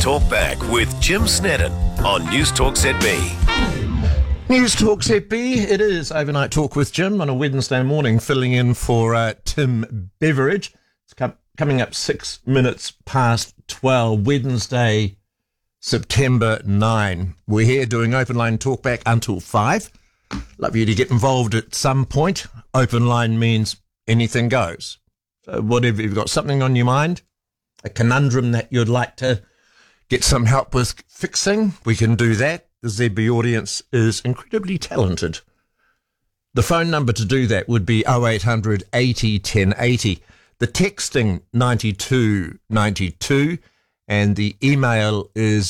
Talk Back with Jim Snedden on News Talk ZB. News Talk ZB, it is Overnight Talk with Jim on a Wednesday morning, filling in for Tim Beveridge. It's coming up 6 minutes past 12, Wednesday, September 9. We're here doing Open Line Talk Back until 5. Love you to get involved at some point. Open line means anything goes. So whatever, you've got something on your mind, a conundrum that you'd like to get some help with fixing, we can do that. The ZB audience is incredibly talented. The phone number to do that would be 0800 80 1080. The texting 9292, and the email is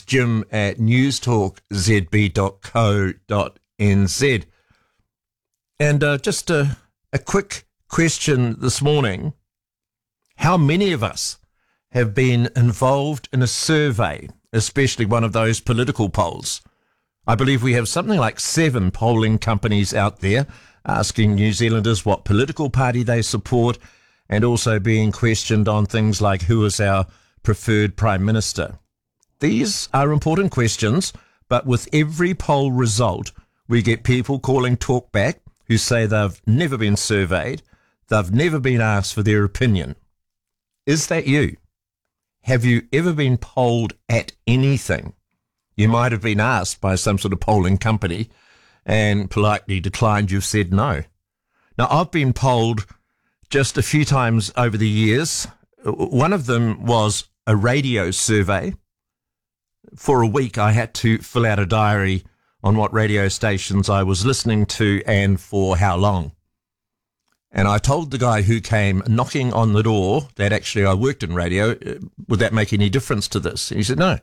jim@newstalkzb.co.nz. And just a quick question this morning. How many of us have been involved in a survey, especially one of those political polls? I believe we have something like 7 polling companies out there asking New Zealanders what political party they support, and also being questioned on things like who is our preferred Prime Minister. These are important questions, but with every poll result, we get people calling Talkback who say they've never been surveyed, they've never been asked for their opinion. Is that you? Have you ever been polled at anything? You might have been asked by some sort of polling company and politely declined. You've said no. Now, I've been polled just a few times over the years. One of them was a radio survey. For a week, I had to fill out a diary on what radio stations I was listening to and for how long. And I told the guy who came knocking on the door that actually I worked in radio. Would that make any difference to this? And he said, no.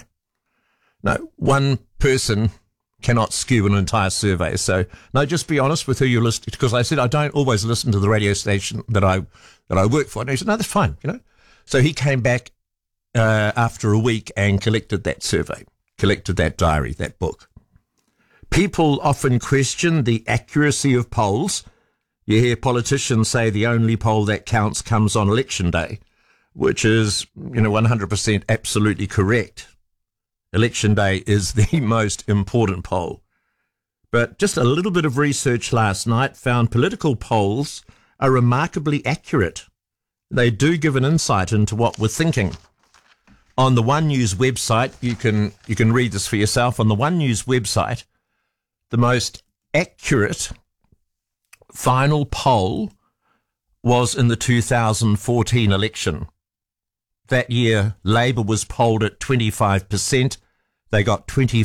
One person cannot skew an entire survey. So, no, just be honest with who you're listening to. Because I said, I don't always listen to the radio station that I work for. And he said, no, that's fine, So he came back after a week and collected that survey, collected that diary, that book. People often question the accuracy of polls. You hear politicians say the only poll that counts comes on election day, which is, 100% absolutely correct. Election day is the most important poll. But just a little bit of research last night found political polls are remarkably accurate. They do give an insight into what we're thinking. On the One News website, you can read this for yourself. On the One News website, the most accurate final poll was in the 2014 election. That year, Labour was polled at 25%. They got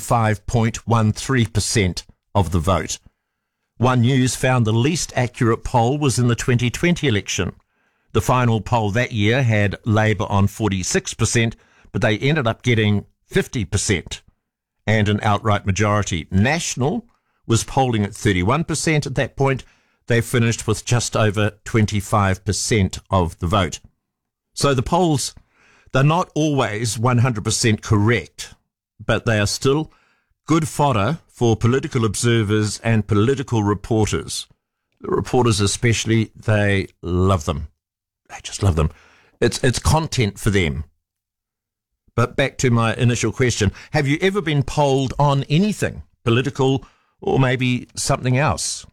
25.13% of the vote. One News found the least accurate poll was in the 2020 election. The final poll that year had Labour on 46%, but they ended up getting 50% and an outright majority. National was polling at 31% at that point. They finished with just over 25% of the vote. So the polls, they're not always 100% correct, but they are still good fodder for political observers and political reporters. The reporters especially, they love them. They just love them. It's content for them. But back to my initial question, have you ever been polled on anything, political or maybe something else?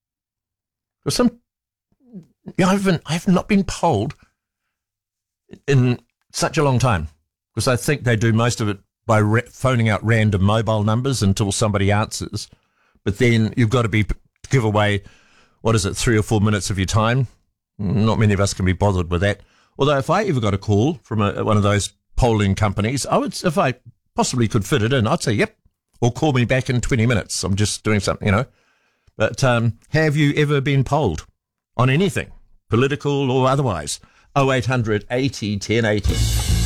I have not been polled in such a long time, because I think they do most of it by phoning out random mobile numbers until somebody answers. But then you've got to give away, 3 or 4 minutes of your time? Not many of us can be bothered with that. Although if I ever got a call from one of those polling companies, if I possibly could fit it in, I'd say, yep, or call me back in 20 minutes. I'm just doing something, But have you ever been polled on anything, political or otherwise? 0800 80 1080.